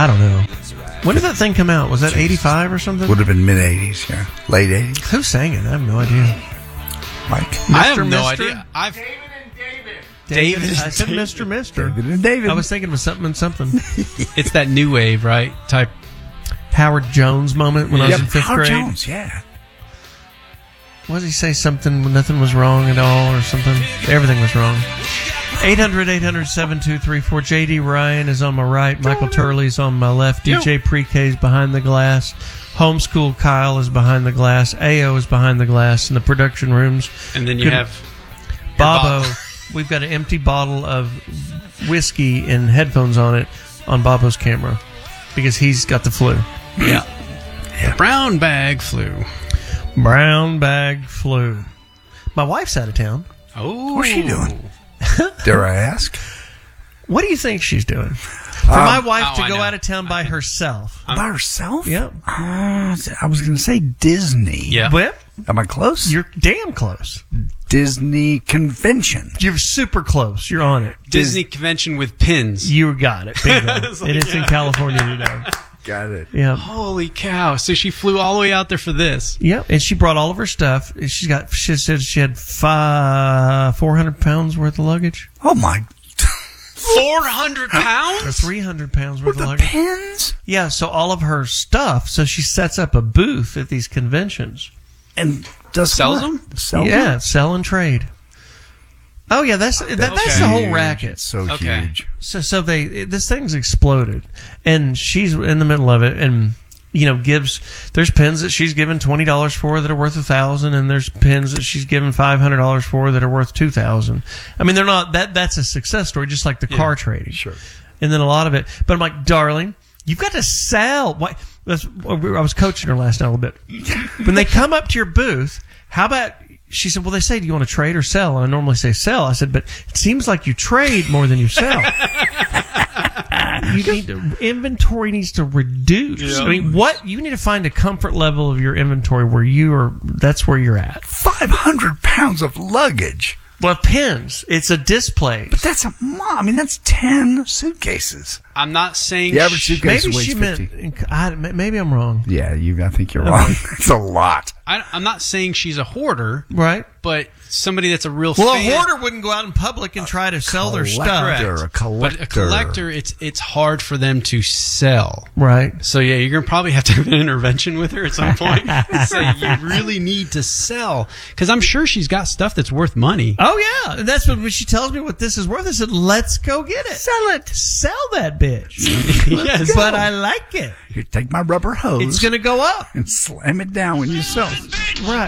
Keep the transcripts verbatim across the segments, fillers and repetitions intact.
I don't know. When did that thing come out? Was that eighty-five or something? Would have been mid-eighties, yeah. Late eighties. Who sang it? I have no idea. Mike. I have no Mister? idea. I've David and David. David. David I said David. Mister Mister. David and David. I was thinking of something and something. it's that new wave, right? Type. Howard Jones moment when I was Yep, in fifth Howard grade. Jones, yeah. What did he say? Something when nothing was wrong at all, or something? Everything was wrong. eight hundred, eight hundred, seven two three four. J D Ryan is on my right. Michael Turley's on my left. D J Pre-K's behind the glass. Homeschool Kyle is behind the glass. A O is behind the glass in the production rooms. And then you Good- have Bobo. bottle. We've got an empty bottle of whiskey and headphones on it on Bobo's camera because he's got the flu. Yeah. yeah. Brown bag flu. Brown bag flu. My wife's out of town. Oh. What's she doing? Dare I ask? What do you think she's doing? For Um, my wife oh, to I go know. out of town by herself. By herself? Yep. Uh, I was going to say Disney. Yeah. Whip, Am I close? you're damn close. Disney convention. You're super close. You're on it. Disney convention with pins. You got it. Bingo. It's like, and it's in yeah. California today. Got it. Yeah. Holy cow. So she flew all the way out there for this. Yep. And she brought all of her stuff. She's got, she said she had five, four hundred pounds worth of luggage. Oh, my. four hundred Or pounds? three hundred pounds worth With of the luggage. pins? Yeah. So all of her stuff. So she sets up a booth at these conventions. And does Sells what? them? Sells yeah. them? Sell and trade. Oh yeah. That's, that, that's Okay. the whole Huge. racket. It's so Okay. huge. So, so they it, this thing's exploded, and she's in the middle of it, and you know gives. There's pins that she's given twenty dollars for that are worth a thousand, and there's pins that she's given five hundred dollars for that are worth two thousand. I mean, they're not that. That's a success story, just like the Yeah, car trading. sure. And then a lot of it, but I'm like, darling, you've got to sell. Why? That's, I was coaching her last night a little bit. When they come up to your booth, how about? She said, well, they say, do you want to trade or sell? And I normally say sell. I said, but it seems like you trade more than you sell. You need to, inventory needs to reduce. Yeah. I mean, what, you need to find a comfort level of your inventory where you are, that's where you're at. five hundred pounds of luggage. Well, pins, it's a display. But that's a mom. I mean, that's ten suitcases. I'm not saying The average sh- suitcase Maybe weighs she fifty. meant, I, maybe I'm wrong. Yeah, you. I think you're wrong. It's a lot. I, I'm not saying she's a hoarder, Right? but somebody that's a real Well, fan. a hoarder wouldn't go out in public and try to sell their stuff. Collector, a collector. But a collector, it's it's hard for them to sell. Right. So yeah, you're gonna probably have to have an intervention with her at some point. Say you really need to sell because I'm sure she's got stuff that's worth money. Oh, yeah. And that's what when she tells me what this is worth. I said, let's go get it. Sell it. Sell that bitch. Yes. But I like it. Here, take my rubber hose It's going to go up. and slam it down when you sell it. Right.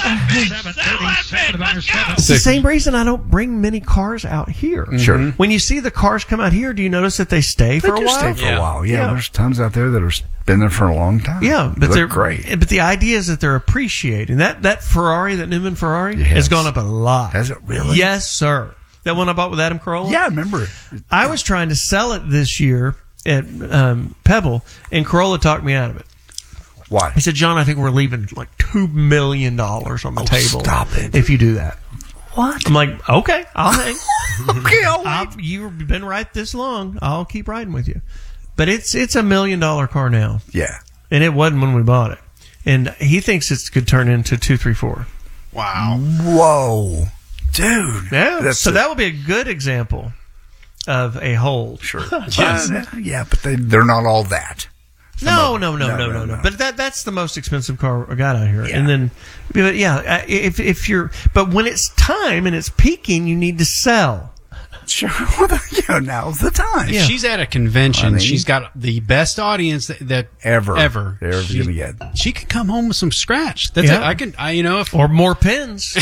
It's the same reason I don't bring many cars out here. Sure. When you see the cars come out here, do you notice that they stay They for a do while? stay for Yeah. a while. Yeah, Yeah. there's tons out there that are been there for a long time. Yeah, They but look they're great. But the idea is that they're appreciating that that Ferrari, that Newman Ferrari, Yes. has gone up a lot. Has it really? Yes, sir. That one I bought with Adam Carolla. Yeah, I remember it. I was trying to sell it this year at um, Pebble, and Corolla talked me out of it. Why? He said, "John, I think we're leaving like two million dollars on the Oh, table. stop it. if you do that." What? I'm like, "Okay, I'll hang. Okay, I'll wait. I'll, you've been right this long. I'll keep riding with you." But it's it's a million dollar car now, Yeah. and it wasn't when we bought it. And he thinks it could turn into two, three, four. Wow. Whoa. Dude. Yeah, That's so a- that would be a good example of a hold. Sure. Yes. Uh, yeah, but they, they're not all that. No, of no, them. no, No, no, no, no, no. no. But that that's the most expensive car I got out here. Yeah. And then, but yeah, uh, if if you're, but when it's time and it's peaking, you need to sell. Sure. Well, yeah, now's the time. If she's at a convention, Honey. she's got the best audience that, that Ever. ever They're ever She- going to get. She could come home with some scratch. That's Yeah. it. I can, I you know, if Or more pins.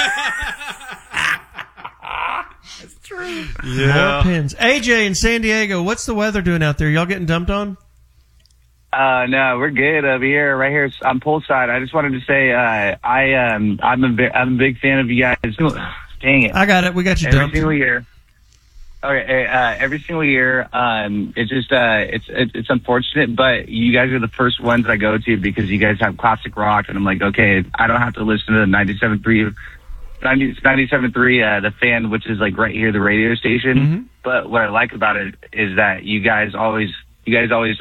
More pins. A J in San Diego, what's the weather doing out there? Y'all getting dumped on? Uh, no, we're good over here. Right here, I'm poolside. I just wanted to say, uh, I um, I'm a bi- I'm a big fan of you guys. Dang it! I got it. We got you every dumped. single year. Okay, uh, every single year. Um, it's just uh, it's it, it's unfortunate, but you guys are the first ones I go to because you guys have classic rock, and I'm like, okay, I don't have to listen to the ninety-seven point three. ninety-seven point three, uh, the fan, which is like right here, the radio station. Mhm. But what I like about it is that you guys always, you guys always